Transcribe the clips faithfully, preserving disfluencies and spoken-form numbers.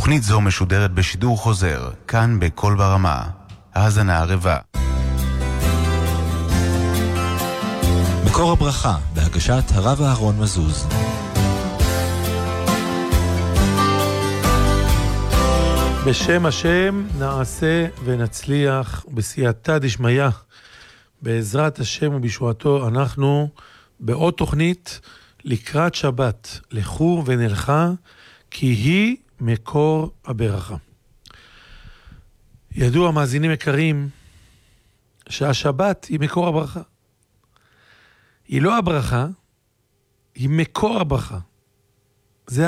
תוכנית זו משודרת בשידור חוזר, כאן בכל ברמה. האזנה ערבה. מקור הברכה, בהגשת הרב אהרון מזוז. בשם השם נעשה ונצליח, בסייעתא דשמיא, בעזרת השם ובישועתו. אנחנו בעוד תוכנית לקראת שבת, לכו ונלכה, כי היא מקור הברכה. ידוע מאזינים יקרים שהשבת היא מקור הברכה. היא לא הברכה, היא מקור הברכה. זה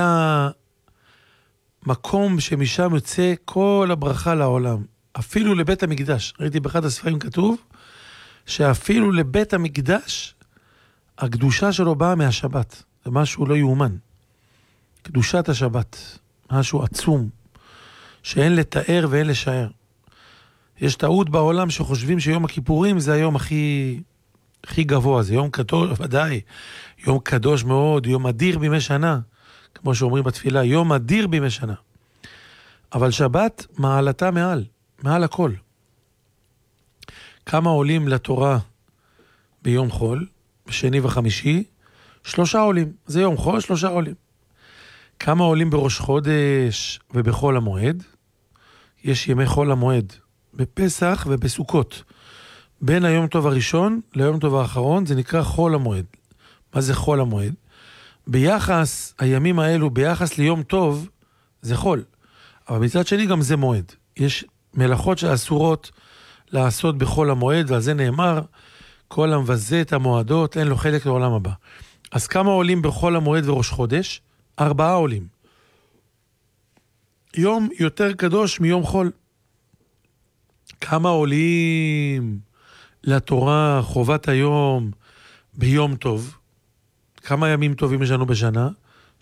המקום שמשם יוצא כל הברכה לעולם. אפילו לבית המקדש. ראיתי באחד הספרים כתוב שאפילו לבית המקדש הקדושה שלו באה מהשבת. זה משהו לא יאומן. קדושת השבת. משהו עצום. שאין לתאר ואין לשער. יש טעות בעולם שחושבים שיום הכיפורים זה היום הכי, הכי גבוה. זה יום קדוש, ודאי. יום קדוש מאוד, יום אדיר בימי שנה. כמו שאומרים בתפילה, יום אדיר בימי שנה. אבל שבת מעלתה מעל, מעל הכל. כמה עולים לתורה ביום חול, בשני וחמישי? שלושה עולים. זה יום חול, שלושה עולים. כמה עולים בראש חודש ובחול המועד? יש ימי חול המועד, בפסח ובסוכות. בין היום טוב הראשון ליום טוב האחרון, זה נקרא חול המועד. מה זה חול המועד? ביחס, הימים האלו, ביחס ליום טוב, זה חול. אבל מצד שני גם זה מועד. יש מלאכות שאסורות לעשות בחול המועד, ועל זה נאמר, כל המבזה את המועדות, אין לו חלק לעולם הבא. אז כמה עולים בחול המועד וראש חודש? ארבעה עולים. יום יותר קדוש מיום חול. כמה עולים לתורה חובת היום ביום טוב? כמה ימים טובים יש לנו בשנה?